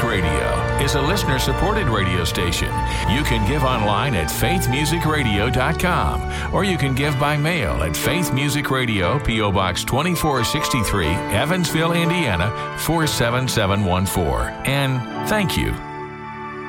Music Radio is a listener-supported radio station. You can give online at faithmusicradio.com, or you can give by mail at Faith Music Radio, P.O. Box 2463, Evansville, Indiana, 47714. And thank you